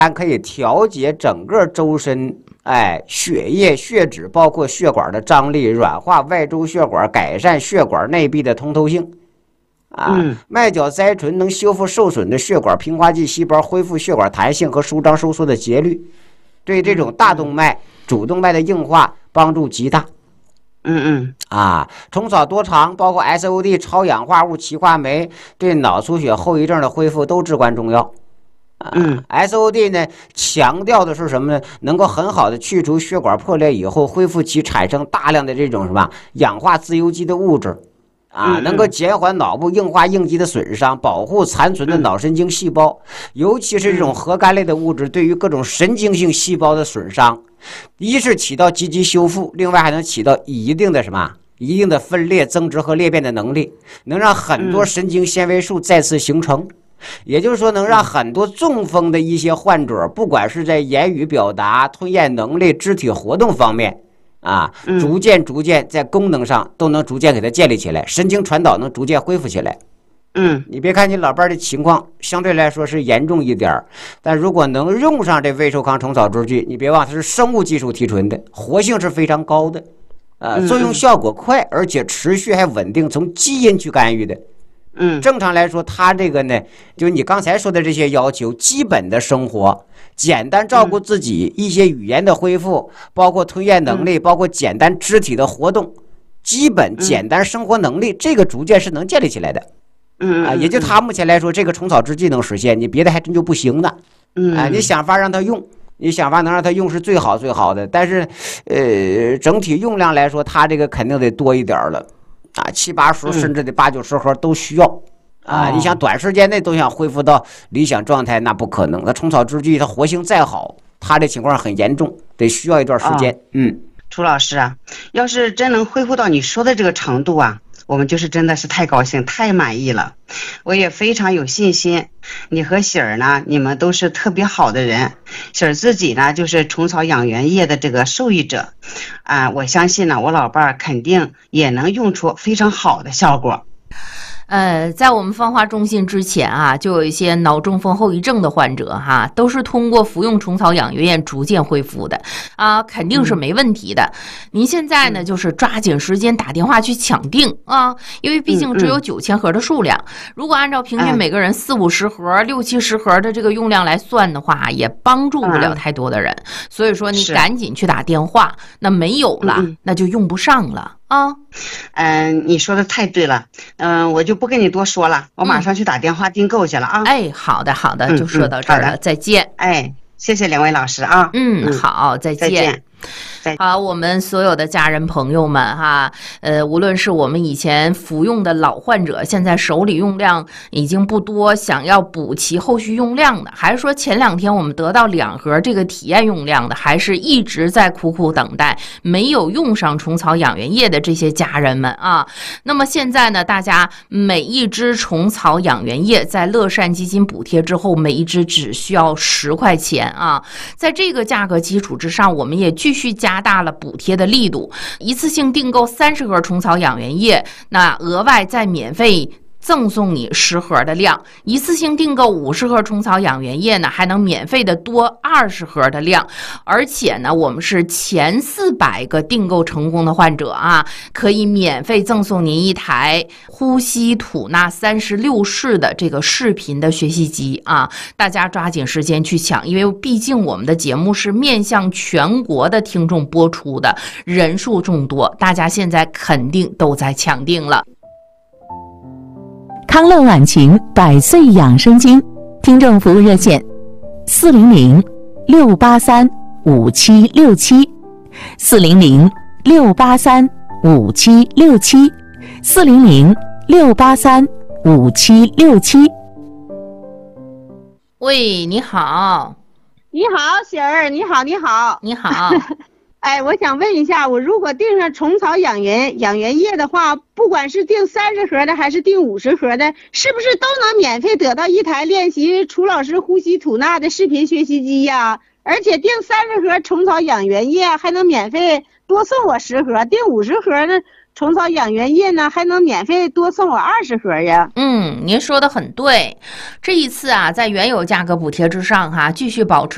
可以调节整个周身血液、血脂，包括血管的张力，软化外周血管，改善血管内壁的通透性。麦角甾醇能修复受损的血管平滑肌细胞，恢复血管弹性和舒张收缩的节律，对这种大动脉、主动脉的硬化帮助极大。虫草多糖，包括 SOD 超氧化物歧化酶，对脑出血后遗症的恢复都至关重要。SOD 呢，强调的是什么呢？能够很好的去除血管破裂以后，恢复其产生大量的这种氧化自由基的物质。能够减缓脑部硬化应激的损伤，保护残存的脑神经细胞，尤其是这种核苷类的物质对于各种神经性细胞的损伤，一是起到积极修复，另外还能起到一定的分裂、增殖和裂变的能力，能让很多神经纤维素再次形成。也就是说，能让很多中风的一些患者，不管是在言语表达、吞咽能力、肢体活动方面逐渐在功能上都能逐渐给它建立起来，神经传导能逐渐恢复起来。你别看你老伴的情况相对来说是严重一点，但如果能用上这威寿康虫草制剂，你别忘它是生物技术提纯的，活性是非常高的，作用效果快，而且持续还稳定，从基因去干预的。正常来说，它这个呢，就你刚才说的这些要求，基本的生活，简单照顾自己，一些语言的恢复，包括吞咽能力，包括简单肢体的活动，基本简单生活能力，这个逐渐是能建立起来的。也就他目前来说，这个虫草制剂能实现，你别的还真就不行的。你想法让他用，你想法能让他用是最好的，但是整体用量来说，他这个肯定得多一点了。70-80甚至得80-90盒都需要你想短时间内都想恢复到理想状态，那不可能。那虫草制剂它活性再好，它这情况很严重，得需要一段时间。 楚老师要是真能恢复到你说的这个程度我们就是真的是太高兴太满意了。我也非常有信心，你和喜儿呢，你们都是特别好的人，喜儿自己呢就是虫草养元液的这个受益者我相信呢，我老伴儿肯定也能用出非常好的效果。 在我们芳华中心之前就有一些脑中风后遗症的患者都是通过服用虫草养元液逐渐恢复的肯定是没问题的。您现在呢，就是抓紧时间打电话去抢订因为毕竟只有9000盒的数量，如果按照平均每个人40-50盒、60-70盒的这个用量来算的话，也帮助不了太多的人。所以说你赶紧去打电话，那没有了那就用不上了你说的太对了，我就不跟你多说了，我马上去打电话订购去了好的，就说到这儿了，再见。 谢谢两位老师好，再见。好，我们所有的家人朋友们无论是我们以前服用的老患者，现在手里用量已经不多，想要补齐后续用量的，还是说前2天我们得到2盒这个体验用量的，还是一直在苦苦等待没有用上虫草养元液的这些家人们那么现在呢，大家每一支虫草养元液在乐善基金补贴之后，每一支只需要10块钱在这个价格基础之上，我们也继续加大了补贴的力度，一次性订购30盒虫草养元液，那额外再免费赠送你10盒的量，一次性订购50盒虫草养元液呢，还能免费的多20盒的量，而且呢，我们是前400个订购成功的患者可以免费赠送您一台呼吸吐纳36式的这个视频的学习机大家抓紧时间去抢，因为毕竟我们的节目是面向全国的听众播出的，人数众多，大家现在肯定都在抢订了。 康乐晚晴100岁养生经听众服务热线400-683-5767 400-683-5767 400-683-5767。 喂，你好。 你好，喜儿，你好。我想问一下，我如果订上虫草养元液的话，不管是订30盒的还是订50盒的，是不是都能免费得到一台练习楚老师呼吸吐纳的视频学习机呀？而且订30盒虫草养元液还能免费多送我10盒，订50盒的虫草养元液呢，还能免费多送我20盒呀。 您说的很对，这一次在原有价格补贴之上继续保持